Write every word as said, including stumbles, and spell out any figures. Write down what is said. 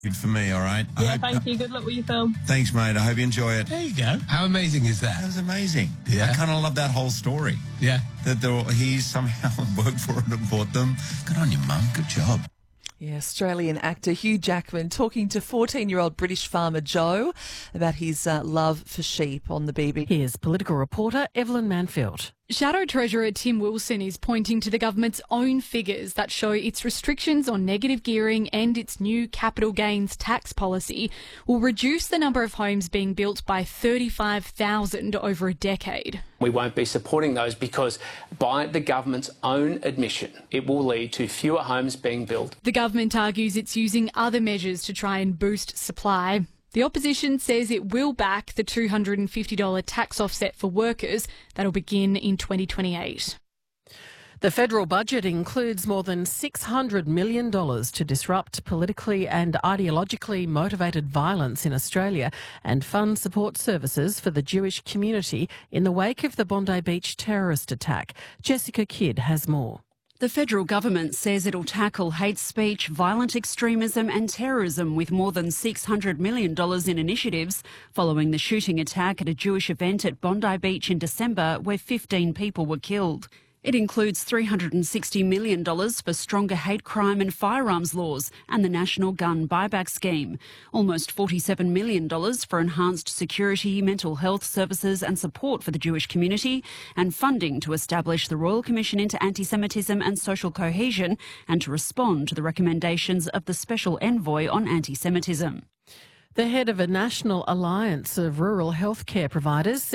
Good for me, all right? Yeah, I hope, thank you. Good luck with your film. Thanks, mate. I hope you enjoy it. There you go. How amazing is That that? was amazing. Yeah. I kind of love that whole story. Yeah. That there, he somehow worked for it and bought them. Good on you, Mum. Good job. Yeah, Australian actor Hugh Jackman talking to fourteen-year-old British farmer Joe about his uh, love for sheep on the B B C. Here's political reporter Evelyn Manfield. Shadow Treasurer Tim Wilson is pointing to the government's own figures that show its restrictions on negative gearing and its new capital gains tax policy will reduce the number of homes being built by thirty-five thousand over a decade. We won't be supporting those because, by the government's own admission, it will lead to fewer homes being built. The government argues it's using other measures to try and boost supply. The opposition says it will back the two hundred fifty dollars tax offset for workers that'll begin in twenty twenty-eight. The federal budget includes more than six hundred million dollars to disrupt politically and ideologically motivated violence in Australia and fund support services for the Jewish community in the wake of the Bondi Beach terrorist attack. Jessica Kidd has more. The federal government says it'll tackle hate speech, violent extremism and terrorism with more than six hundred million dollars in initiatives following the shooting attack at a Jewish event at Bondi Beach in December where fifteen people were killed. It includes three hundred sixty million dollars for stronger hate crime and firearms laws and the National Gun Buyback Scheme, almost forty-seven million dollars for enhanced security, mental health services and support for the Jewish community, and funding to establish the Royal Commission into Anti-Semitism and Social Cohesion and to respond to the recommendations of the Special Envoy on Anti-Semitism. The head of a national alliance of rural healthcare providers